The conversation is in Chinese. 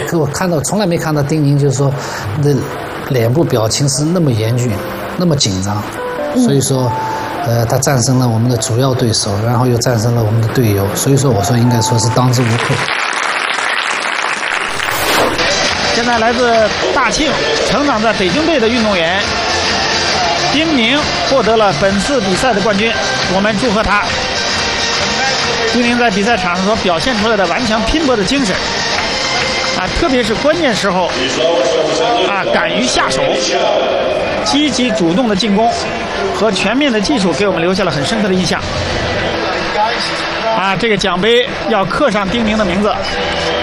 我从来没看到丁宁就是说的脸部表情是那么严峻，那么紧张，所以说。他战胜了我们的主要对手，然后又战胜了我们的队友，所以说我说应该说是当之无愧。 现在来自大庆成长在北京队的运动员丁宁获得了本次比赛的冠军，我们祝贺他。丁宁在比赛场上所表现出来的顽强拼搏的精神特别是关键时候敢于下手，积极主动的进攻和全面的技术给我们留下了很深刻的印象。这个奖杯要刻上丁宁的名字。